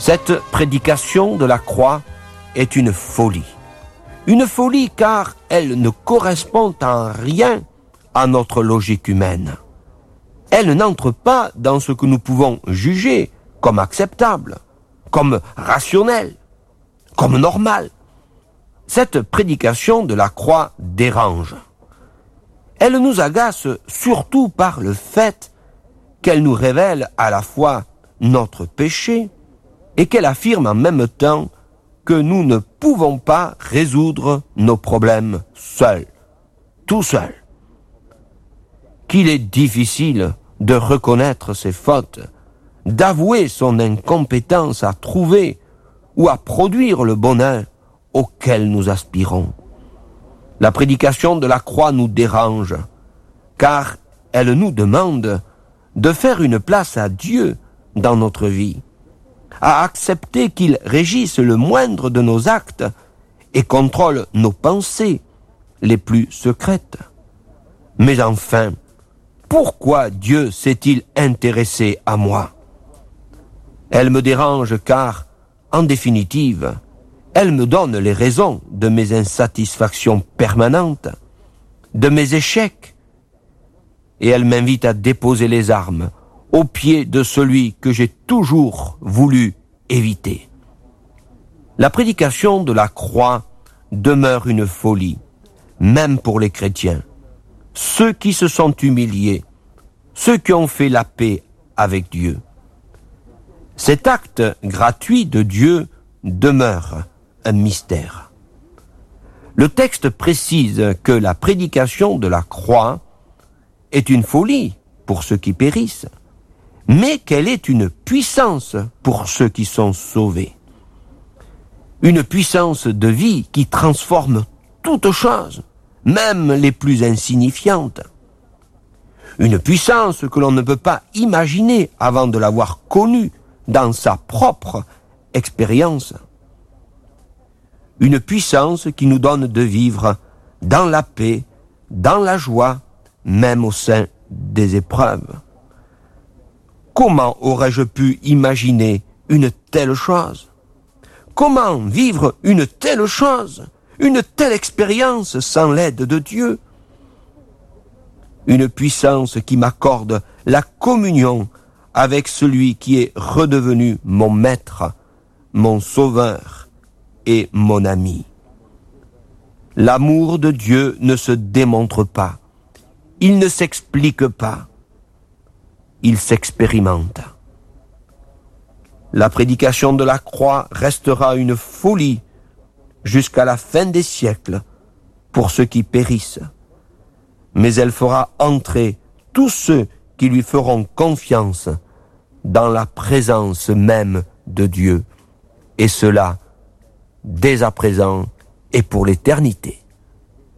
Cette prédication de la croix est une folie. Une folie car elle ne correspond en rien à notre logique humaine. Elle n'entre pas dans ce que nous pouvons juger comme acceptable, comme rationnel, comme normal. Cette prédication de la croix dérange. Elle nous agace surtout par le fait qu'elle nous révèle à la fois notre péché et qu'elle affirme en même temps que nous ne pouvons pas résoudre nos problèmes seuls, tout seuls. Qu'il est difficile de reconnaître ses fautes, d'avouer son incompétence à trouver ou à produire le bonheur auquel nous aspirons. La prédication de la croix nous dérange, car elle nous demande de faire une place à Dieu dans notre vie, à accepter qu'il régisse le moindre de nos actes et contrôle nos pensées les plus secrètes. Mais enfin, pourquoi Dieu s'est-il intéressé à moi? Elle me dérange car, en définitive, elle me donne les raisons de mes insatisfactions permanentes, de mes échecs, et elle m'invite à déposer les armes aux pieds de celui que j'ai toujours voulu éviter. La prédication de la croix demeure une folie, même pour les chrétiens, ceux qui se sont humiliés, ceux qui ont fait la paix avec Dieu. Cet acte gratuit de Dieu demeure un mystère. Le texte précise que la prédication de la croix est une folie pour ceux qui périssent, mais qu'elle est une puissance pour ceux qui sont sauvés. Une puissance de vie qui transforme toutes choses, même les plus insignifiantes. Une puissance que l'on ne peut pas imaginer avant de l'avoir connue dans sa propre expérience. Une puissance qui nous donne de vivre dans la paix, dans la joie, même au sein des épreuves. Comment aurais-je pu imaginer une telle chose? Comment vivre une telle chose, une telle expérience sans l'aide de Dieu? Une puissance qui m'accorde la communion avec celui qui est redevenu mon maître, mon sauveur et mon ami. L'amour de Dieu ne se démontre pas, il ne s'explique pas, il s'expérimente. La prédication de la croix restera une folie jusqu'à la fin des siècles pour ceux qui périssent, mais elle fera entrer tous ceux qui lui feront confiance dans la présence même de Dieu, et cela dès à présent et pour l'éternité.